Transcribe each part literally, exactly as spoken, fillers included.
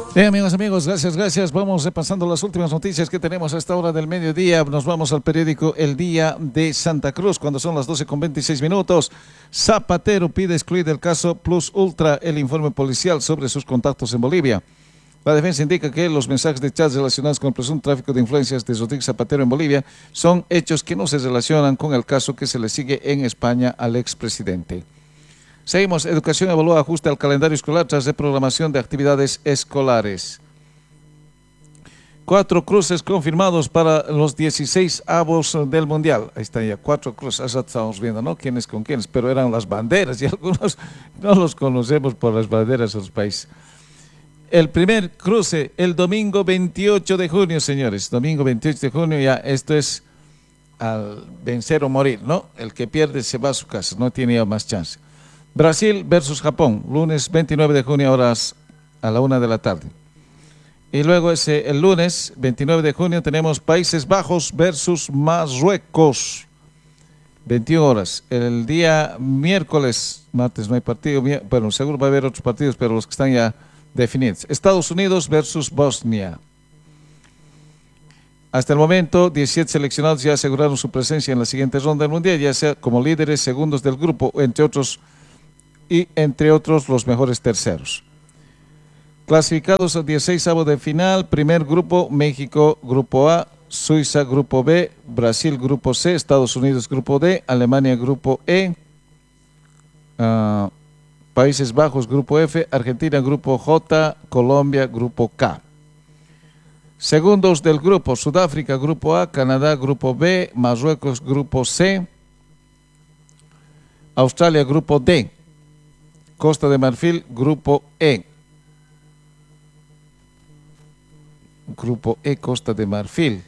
Bien, amigos, amigos, gracias, gracias. Vamos repasando las últimas noticias que tenemos a esta hora del mediodía. Nos vamos al periódico El Día de Santa Cruz, cuando son las doce con veintiséis minutos. Zapatero pide excluir del caso Plus Ultra el informe policial sobre sus contactos en Bolivia. La defensa indica que los mensajes de chats relacionados con el presunto tráfico de influencias de Rodríguez Zapatero en Bolivia son hechos que no se relacionan con el caso que se le sigue en España al expresidente. Seguimos. Educación evalúa ajuste al calendario escolar tras reprogramación de actividades escolares. Cuatro cruces confirmados para los dieciséis avos del Mundial. Ahí están ya, cuatro cruces. Ya estamos viendo, ¿no? Quiénes con quiénes, pero eran las banderas y algunos no los conocemos por las banderas de los países. El primer cruce, el domingo veintiocho de junio, señores. Domingo veintiocho de junio, ya esto es al vencer o morir, ¿no? El que pierde se va a su casa, no tiene ya más chance. Brasil versus Japón, lunes veintinueve de junio, horas a la una de la tarde. Y luego ese, el lunes veintinueve de junio tenemos Países Bajos versus Marruecos, veintiuna horas. El día miércoles, martes no hay partido, bueno, seguro va a haber otros partidos, pero los que están ya definidos. Estados Unidos versus Bosnia. Hasta el momento, diecisiete seleccionados ya aseguraron su presencia en la siguiente ronda del Mundial, ya sea como líderes, segundos del grupo, entre otros y entre otros los mejores terceros. Clasificados a dieciséis avos de final, primer grupo, México, grupo A, Suiza, grupo B, Brasil, grupo C, Estados Unidos, grupo D, Alemania, grupo E, uh, Países Bajos, grupo F, Argentina, grupo J, Colombia, grupo K. Segundos del grupo, Sudáfrica, grupo A, Canadá, grupo B, Marruecos, grupo C, Australia, grupo D, Costa de Marfil, grupo E. Grupo E, Costa de Marfil.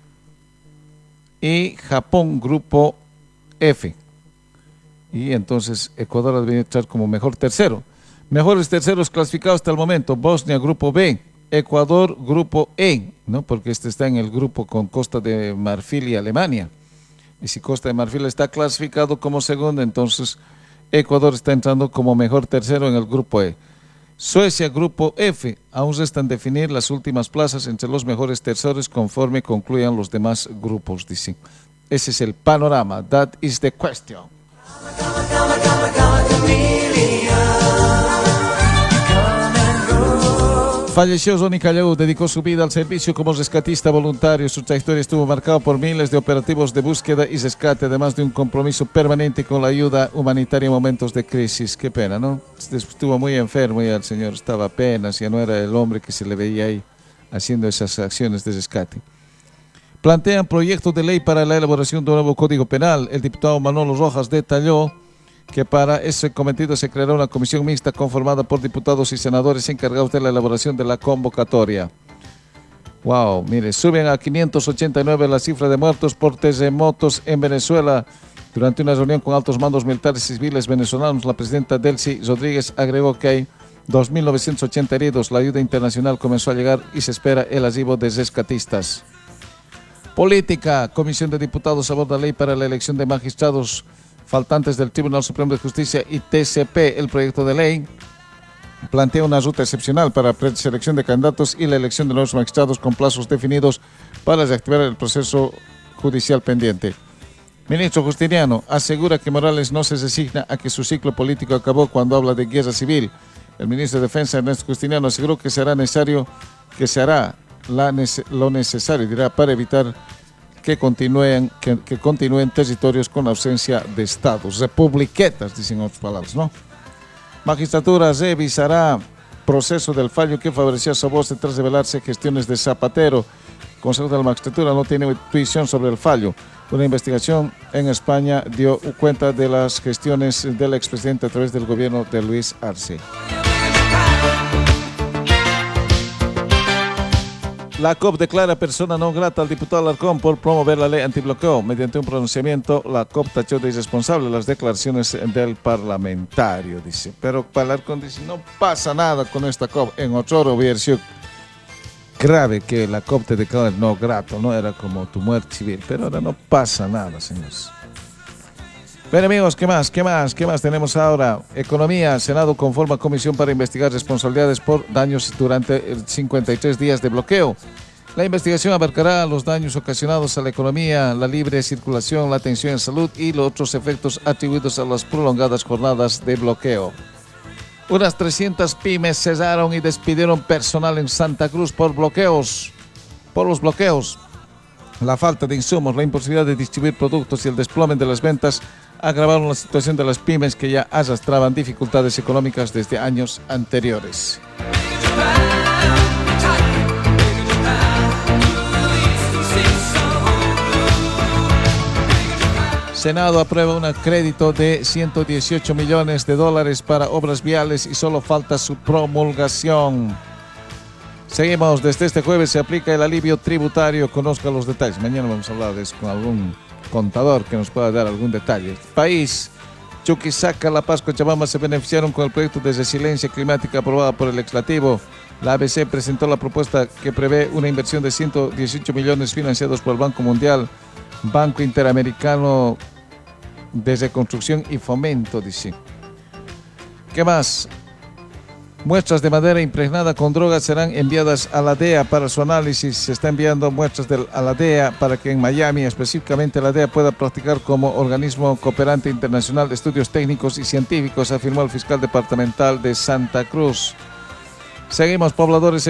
Y Japón, grupo F. Y entonces Ecuador debe entrar como mejor tercero. Mejores terceros clasificados hasta el momento: Bosnia, grupo B. Ecuador, grupo E, ¿no? Porque este está en el grupo con Costa de Marfil y Alemania. Y si Costa de Marfil está clasificado como segundo, entonces Ecuador está entrando como mejor tercero en el grupo E. Suecia, grupo F. Aún restan definir las últimas plazas entre los mejores terceros conforme concluyan los demás grupos, dicen. Ese es el panorama. That is the question. Falleció Ronnie Callao, dedicó su vida al servicio como rescatista voluntario. Su trayectoria estuvo marcada por miles de operativos de búsqueda y rescate, además de un compromiso permanente con la ayuda humanitaria en momentos de crisis. Qué pena, ¿no? Estuvo muy enfermo y el señor estaba apenas, ya no era el hombre que se le veía ahí haciendo esas acciones de rescate. Plantean proyecto de ley para la elaboración de un nuevo Código Penal. El diputado Manolo Rojas detalló que para ese cometido se creará una comisión mixta conformada por diputados y senadores encargados de la elaboración de la convocatoria. Wow, mire, suben a quinientos ochenta y nueve la cifra de muertos por terremotos en Venezuela. Durante una reunión con altos mandos militares y civiles venezolanos, la presidenta Delcy Rodríguez agregó que hay dos mil novecientos ochenta heridos. La ayuda internacional comenzó a llegar y se espera el arribo de rescatistas. Política. Comisión de Diputados aborda ley para la elección de magistrados faltantes del Tribunal Supremo de Justicia y T C P. El proyecto de ley plantea una ruta excepcional para la preselección de candidatos y la elección de nuevos magistrados con plazos definidos para reactivar el proceso judicial pendiente. Ministro Justiniano asegura que Morales no se resigna a que su ciclo político acabó cuando habla de guerra civil. El ministro de Defensa, Ernesto Justiniano, aseguró que será necesario, que se hará la, lo necesario, dirá, para evitar que continúen, que, que continúen territorios con ausencia de estados, republiquetas, dicen otras palabras, ¿no? Magistratura revisará proceso del fallo que favoreció a Soboste tras revelarse gestiones de Zapatero. Consejo de la Magistratura no tiene intuición sobre el fallo. Una investigación en España dio cuenta de las gestiones del expresidente a través del gobierno de Luis Arce. La C O P declara persona no grata al diputado Alarcón por promover la ley antibloqueo. Mediante un pronunciamiento, la C O P tachó de irresponsable las declaraciones del parlamentario, dice. Pero Alarcón dice, no pasa nada con esta C O P. En otro hubiera sido grave que la C O P te declara no grato, no era como tu muerte civil. Pero ahora no pasa nada, señores. Bien, amigos, ¿qué más? ¿Qué más? ¿Qué más tenemos ahora? Economía. Senado conforma comisión para investigar responsabilidades por daños durante cincuenta y tres días de bloqueo. La investigación abarcará los daños ocasionados a la economía, la libre circulación, la atención en salud y los otros efectos atribuidos a las prolongadas jornadas de bloqueo. Unas trescientas pymes cesaron y despidieron personal en Santa Cruz por bloqueos. Por los bloqueos. La falta de insumos, la imposibilidad de distribuir productos y el desplome de las ventas agravaron la situación de las pymes que ya arrastraban dificultades económicas desde años anteriores. Senado aprueba un crédito de ciento dieciocho millones de dólares para obras viales y solo falta su promulgación. Seguimos, desde este jueves se aplica el alivio tributario, conozca los detalles. Mañana vamos a hablar de eso con algún contador que nos pueda dar algún detalle. País, Chuquisaca, La Paz, Cochabamba se beneficiaron con el proyecto de resiliencia climática aprobado por el legislativo. La A B C presentó la propuesta que prevé una inversión de ciento dieciocho millones financiados por el Banco Mundial, Banco Interamericano de Reconstrucción y Fomento, dice. ¿Qué más? Muestras de madera impregnada con drogas serán enviadas a la D E A para su análisis. Se está enviando muestras de, a la D E A para que en Miami, específicamente la D E A, pueda practicar como organismo cooperante internacional de estudios técnicos y científicos, afirmó el fiscal departamental de Santa Cruz. Seguimos, pobladores